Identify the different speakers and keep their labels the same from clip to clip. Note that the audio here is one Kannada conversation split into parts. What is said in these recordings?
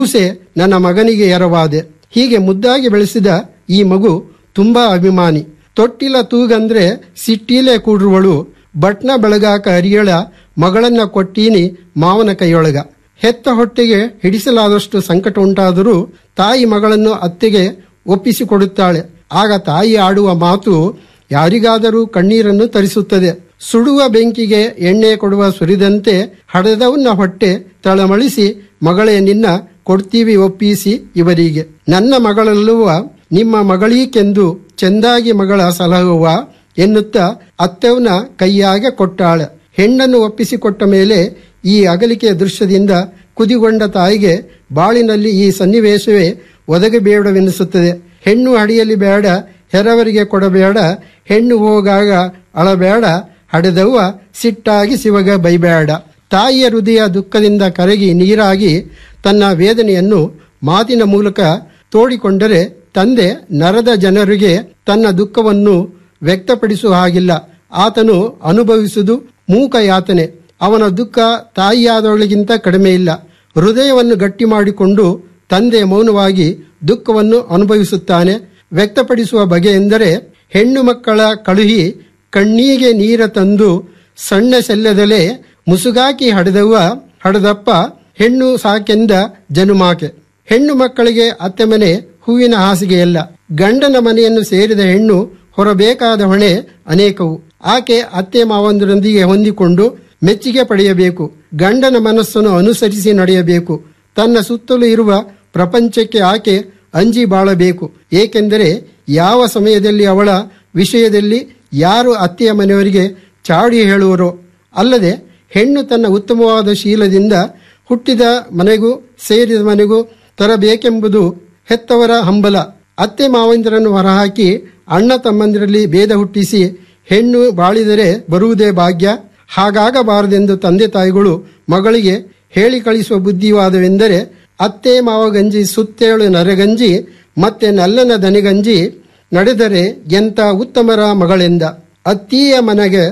Speaker 1: ಕೂಸೆ ನನ್ನ ಮಗನಿಗೆ ಎರವಾದೆ. ಹೀಗೆ ಮುದ್ದಾಗಿ ಬೆಳೆಸಿದ ಈ ಮಗು ತುಂಬಾ ಅಭಿಮಾನಿ. ತೊಟ್ಟಿಲ ತೂಗಂದ್ರೆ ಸಿಟ್ಟಿಲೇ ಕೂಡ್ರುವಳು, ಬಟ್ನ ಬೆಳಗಾಕ ಅರಿಯಳ ಮಗಳನ್ನ ಕೊಟ್ಟೀನಿ ಮಾವನ ಕೈಯೊಳಗ. ಹೆತ್ತ ಹೊಟ್ಟೆಗೆ ಹಿಡಿಸಲಾದಷ್ಟು ಸಂಕಟ ಉಂಟಾದರೂ ತಾಯಿ ಮಗಳನ್ನು ಅತ್ತೆಗೆ ಒಪ್ಪಿಸಿಕೊಡುತ್ತಾಳೆ. ಆಗ ತಾಯಿ ಆಡುವ ಮಾತು ಯಾರಿಗಾದರೂ ಕಣ್ಣೀರನ್ನು ತರಿಸುತ್ತದೆ. ಸುಡುವ ಬೆಂಕಿಗೆ ಎಣ್ಣೆ ಕೊಡುವ ಸುರಿದಂತೆ ಹಡೆದವನ್ನ ಹೊಟ್ಟೆ ತಳಮಳಿಸಿ, ಮಗಳೇ ನಿನ್ನ ಕೊಡ್ತೀವಿ ಒಪ್ಪಿಸಿ ಇವರಿಗೆ. ನನ್ನ ಮಗಳಲ್ಲುವ ನಿಮ್ಮ ಮಗಳೀಕೆಂದು ಚೆಂದಾಗಿ ಮಗಳ ಸಲಹುವ ಎನ್ನುತ್ತಾ ಅತ್ತೆವನ ಕೈಯಾಗೆ ಕೊಟ್ಟಾಳೆ. ಹೆಣ್ಣನ್ನು ಒಪ್ಪಿಸಿಕೊಟ್ಟ ಮೇಲೆ ಈ ಅಗಲಿಕೆಯ ದೃಶ್ಯದಿಂದ ಕುದಿಗೊಂಡ ತಾಯಿಗೆ ಬಾಳಿನಲ್ಲಿ ಈ ಸನ್ನಿವೇಶವೇ ಒದಗಬೇಡವೆನಿಸುತ್ತದೆ. ಹೆಣ್ಣು ಹಡಿಯಲಿ ಬೇಡ, ಹೆರವರಿಗೆ ಕೊಡಬೇಡ, ಹೆಣ್ಣು ಹೋಗಾಗ ಅಳಬೇಡ, ಹಡೆದವ್ವ ಸಿಟ್ಟಾಗಿ ಶಿವಗ ಬೈಬೇಡ. ತಾಯಿಯ ಹೃದಯ ದುಃಖದಿಂದ ಕರಗಿ ನೀರಾಗಿ ತನ್ನ ವೇದನೆಯನ್ನು ಮಾತಿನ ಮೂಲಕ ತೋಡಿಕೊಂಡರೆ ತಂದೆ ನರದ ಜನರಿಗೆ ತನ್ನ ದುಃಖವನ್ನು ವ್ಯಕ್ತಪಡಿಸುವ ಹಾಗಿಲ್ಲ. ಆತನು ಅನುಭವಿಸುವುದು ಮೂಕ ಯಾತನೆ. ಅವನ ದುಃಖ ತಾಯಿಯಾದವಳಿಗಿಂತ ಕಡಿಮೆ ಇಲ್ಲ. ಹೃದಯವನ್ನು ಗಟ್ಟಿ ಮಾಡಿಕೊಂಡು ತಂದೆ ಮೌನವಾಗಿ ದುಃಖವನ್ನು ಅನುಭವಿಸುತ್ತಾನೆ. ವ್ಯಕ್ತಪಡಿಸುವ ಬಗೆ ಎಂದರೆ, ಹೆಣ್ಣು ಮಕ್ಕಳ ಕಳುಹಿ ಕಣ್ಣೀಗೆ ನೀರ ತಂದು ಸಣ್ಣ ಶಲ್ಯದಲೆ ಮುಸುಗಾಕಿ ಹಡೆದಪ್ಪ ಹೆಣ್ಣು ಸಾಕೆಂದ ಜನುಮಾಕೆ. ಹೆಣ್ಣು ಮಕ್ಕಳಿಗೆ ಅತ್ತೆ ಮನೆ ಹೂವಿನ ಹಾಸಿಗೆಯಲ್ಲ. ಗಂಡನ ಮನೆಯನ್ನು ಸೇರಿದ ಹೆಣ್ಣು ಹೊರಬೇಕಾದ ಹೊಣೆ ಅನೇಕವು. ಆಕೆ ಅತ್ತೆ ಮಾವಂದರೊಂದಿಗೆ ಹೊಂದಿಕೊಂಡು ಮೆಚ್ಚುಗೆ ಪಡೆಯಬೇಕು. ಗಂಡನ ಮನಸ್ಸನ್ನು ಅನುಸರಿಸಿ ನಡೆಯಬೇಕು. ತನ್ನ ಸುತ್ತಲೂ ಇರುವ ಪ್ರಪಂಚಕ್ಕೆ ಆಕೆ ಅಂಜಿ ಬಾಳಬೇಕು. ಏಕೆಂದರೆ ಯಾವ ಸಮಯದಲ್ಲಿ ಅವಳ ವಿಷಯದಲ್ಲಿ ಯಾರು ಅತ್ತೆಯ ಮನೆಯವರಿಗೆ ಚಾಡಿ ಹೇಳುವರೋ. ಅಲ್ಲದೆ ಹೆಣ್ಣು ತನ್ನ ಉತ್ತಮವಾದ ಶೀಲದಿಂದ ಹುಟ್ಟಿದ ಮನೆಗೂ ಸೇರಿದ ಮನೆಗೂ ತರಬೇಕೆಂಬುದು ಹೆತ್ತವರ ಹಂಬಲ. ಅತ್ತೆ ಮಾವಂದಿರನ್ನು ಹೊರಹಾಕಿ ಅಣ್ಣ ತಮ್ಮಂದಿರಲ್ಲಿ ಭೇದ ಹುಟ್ಟಿಸಿ ಹೆಣ್ಣು ಬಾಳಿದರೆ ಬರುವುದೇ ಭಾಗ್ಯ. ಹಾಗಾಗಬಾರದೆಂದು ತಂದೆ ತಾಯಿಗಳು ಮಗಳಿಗೆ ಹೇಳಿ ಕಳಿಸುವ ಬುದ್ಧಿವಾದವೆಂದರೆ, ಅತ್ತೆ ಮಾವಗಂಜಿ ಸುತ್ತೇಳು ನರಗಂಜಿ ಮತ್ತೆ ನಲ್ಲನ ದನಿಗಂಜಿ ನಡೆದರೆ ಎಂತ ಉತ್ತಮರ ಮಗಳೆಂದ. ಅತ್ತಿಯ ಮನೆಗೆ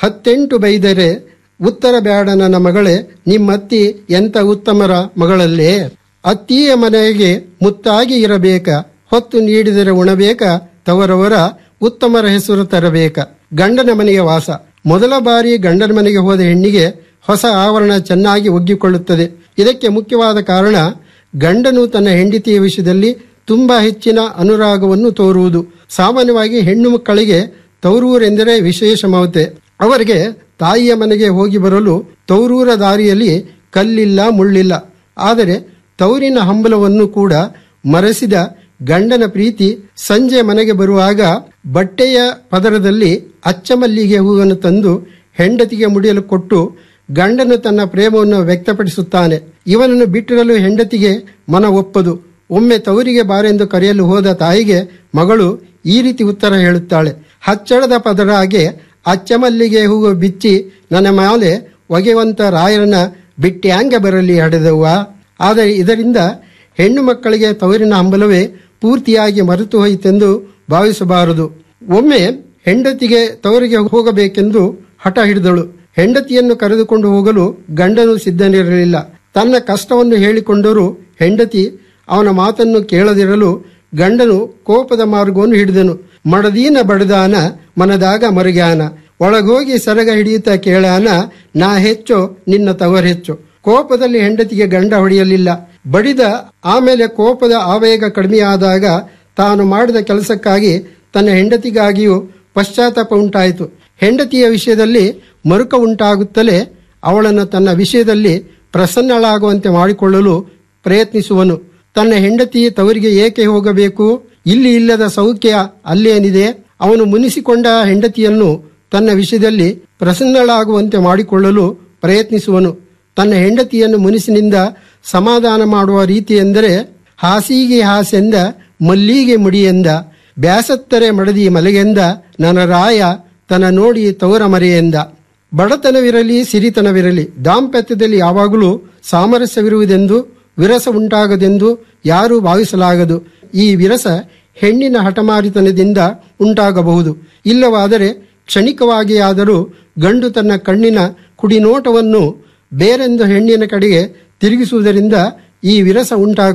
Speaker 1: 18 ಬೈದರೆ ಉತ್ತರ ಬೇಡ ನನ್ನ ಮಗಳೇ, ನಿಮ್ಮತ್ತಿ ಎಂತ ಉತ್ತಮರ ಮಗಳಲ್ಲೇ. ಅತ್ತಿಯ ಮನೆಗೆ ಮುತ್ತಾಗಿ ಇರಬೇಕ, ಹೊತ್ತು ನೀಡಿದರೆ ಉಣಬೇಕ, ತವರವರ ಉತ್ತಮರ ಹೆಸರು ತರಬೇಕ. ಗಂಡನ ಮನೆಗೆ ವಾಸ. ಮೊದಲ ಬಾರಿ ಗಂಡನ ಮನೆಗೆ ಹೋದ ಹೆಣ್ಣಿಗೆ ಹೊಸ ಆವರಣ ಚೆನ್ನಾಗಿ ಒಗ್ಗಿಕೊಳ್ಳುತ್ತದೆ. ಇದಕ್ಕೆ ಮುಖ್ಯವಾದ ಕಾರಣ ಗಂಡನು ತನ್ನ ಹೆಂಡತಿಯ ವಿಷಯದಲ್ಲಿ ತುಂಬಾ ಹೆಚ್ಚಿನ ಅನುರಾಗವನ್ನು ತೋರುವುದು. ಸಾಮಾನ್ಯವಾಗಿ ಹೆಣ್ಣು ಮಕ್ಕಳಿಗೆ ತೌರೂರೆಂದರೆ ವಿಶೇಷ ಮಮತೆ. ಅವರಿಗೆ ತಾಯಿಯ ಮನೆಗೆ ಹೋಗಿ ಬರಲು ತೌರೂರ ದಾರಿಯಲ್ಲಿ ಕಲ್ಲಿಲ್ಲ ಮುಳ್ಳಿಲ್ಲ. ಆದರೆ ತೌರಿನ ಹಂಬಲವನ್ನು ಕೂಡ ಮರೆಸಿದ ಗಂಡನ ಪ್ರೀತಿ ಸಂಜೆ ಮನೆಗೆ ಬರುವಾಗ ಬಟ್ಟೆಯ ಪದರದಲ್ಲಿ ಅಚ್ಚಮಲ್ಲಿಗೆ ಹೂವನ್ನು ತಂದು ಹೆಂಡತಿಗೆ ಮುಡಿಯಲು ಕೊಟ್ಟು ಗಂಡನು ತನ್ನ ಪ್ರೇಮವನ್ನು ವ್ಯಕ್ತಪಡಿಸುತ್ತಾನೆ. ಇವನನ್ನು ಬಿಟ್ಟಿರಲು ಹೆಂಡತಿಗೆ ಮನ ಒಪ್ಪದು. ಒಮ್ಮೆ ತವರಿಗೆ ಬಾರೆಂದು ಕರೆಯಲು ಹೋದ ತಾಯಿಗೆ ಮಗಳು ಈ ರೀತಿ ಉತ್ತರ ಹೇಳುತ್ತಾಳೆ: ಹಚ್ಚಳದ ಪದರಾಗೆ ಅಚ್ಚಮಲ್ಲಿಗೆ ಹೂವು ಬಿಚ್ಚಿ ನನ್ನ ಮೇಲೆ ಒಗೆವಂತ ರಾಯರನ್ನ ಬಿಟ್ಟ್ಯಾಂಗ ಬರಲಿ ಹಡೆದವ್ವ. ಆದರೆ ಇದರಿಂದ ಹೆಣ್ಣು ಮಕ್ಕಳಿಗೆ ತವರಿನ ಹಂಬಲವೇ ಪೂರ್ತಿಯಾಗಿ ಮರೆತು ಹೋಯಿತೆಂದು ಭಾವಿಸಬಾರದು. ಒಮ್ಮೆ ಹೆಂಡತಿಗೆ ತವರಿಗೆ ಹೋಗಬೇಕೆಂದು ಹಠ ಹಿಡಿದಳು. ಹೆಂಡತಿಯನ್ನು ಕರೆದುಕೊಂಡು ಹೋಗಲು ಗಂಡನು ಸಿದ್ಧನಿರಲಿಲ್ಲ. ತನ್ನ ಕಷ್ಟವನ್ನು ಹೇಳಿಕೊಂಡರೂ ಹೆಂಡತಿ ಅವನ ಮಾತನ್ನು ಕೇಳದಿರಲು ಗಂಡನು ಕೋಪದ ಮಾರ್ಗವನ್ನು ಹಿಡಿದನು. ಮಡದೀನ ಬಡದಾನ ಮನದಾಗ ಮರುಗ್ಯಾನ, ಒಳಗೋಗಿ ಸರಗ ಹಿಡಿಯುತ್ತಾ ಕೇಳಾನ, ನಾ ಹೆಚ್ಚೋ ನಿನ್ನ ತವರ್ ಹೆಚ್ಚು. ಕೋಪದಲ್ಲಿ ಹೆಂಡತಿಗೆ ಗಂಡ ಹೊಡೆಯಲಿಲ್ಲ. ಬಡಿದ ಆಮೇಲೆ ಕೋಪದ ಆವೇಗ ಕಡಿಮೆಯಾದಾಗ ತಾನು ಮಾಡಿದ ಕೆಲಸಕ್ಕಾಗಿ ತನ್ನ ಹೆಂಡತಿಗಾಗಿಯೂ ಪಶ್ಚಾತ್ತಾಪ ಉಂಟಾಯಿತು. ಹೆಂಡತಿಯ ವಿಷಯದಲ್ಲಿ ಮರುಕ ಉಂಟಾಗುತ್ತಲೇ ಅವಳನ್ನು ತನ್ನ ವಿಷಯದಲ್ಲಿ ಪ್ರಸನ್ನಳಾಗುವಂತೆ ಮಾಡಿಕೊಳ್ಳಲು ಪ್ರಯತ್ನಿಸುವನು. ತನ್ನ ಹೆಂಡತಿ ತವರಿಗೆ ಏಕೆ ಹೋಗಬೇಕು? ಇಲ್ಲಿ ಇಲ್ಲದ ಸೌಖ್ಯ ಅಲ್ಲೇನಿದೆ? ಅವನು ಮುನಿಸಿಕೊಂಡ ಹೆಂಡತಿಯನ್ನು ತನ್ನ ವಿಷಯದಲ್ಲಿ ಪ್ರಸನ್ನಳಾಗುವಂತೆ ಮಾಡಿಕೊಳ್ಳಲು ಪ್ರಯತ್ನಿಸುವನು. ತನ್ನ ಹೆಂಡತಿಯನ್ನು ಮುನಿಸಿನಿಂದ ಸಮಾಧಾನ ಮಾಡುವ ರೀತಿ ಎಂದರೆ, ಹಾಸಿಗೆ ಹಾಸೆಂದ ಮಲ್ಲಿಗೆ ಮುಡಿಯೆಂದ, ಬ್ಯಾಸತ್ತರೆ ಮಡದಿ ಮಲೆಗೆಂದ, ನನ್ನ ರಾಯ ತನ್ನ ನೋಡಿ ತವರ ಮರೆಯೆಂದ. ಬಡತನವಿರಲಿ ಸಿರಿತನವಿರಲಿ ದಾಂಪತ್ಯದಲ್ಲಿ ಯಾವಾಗಲೂ ಸಾಮರಸ್ಯವಿರುವುದೆಂದು ವಿರಸ ಉಂಟಾಗದೆಂದು ಯಾರೂ ಭಾವಿಸಲಾಗದು. ಈ ವಿರಸ ಹೆಣ್ಣಿನ ಹಠಮಾರಿತನದಿಂದ ಉಂಟಾಗಬಹುದು. ಇಲ್ಲವಾದರೆ ಕ್ಷಣಿಕವಾಗಿಯಾದರೂ ಗಂಡು ತನ್ನ ಕಣ್ಣಿನ ಕುಡಿನೋಟವನ್ನು ಬೇರೆಂದು ಹೆಣ್ಣಿನ ಕಡೆಗೆ ತಿರುಗಿಸುವುದರಿಂದ ಈ ವಿರಸ ಉಂಟಾಗ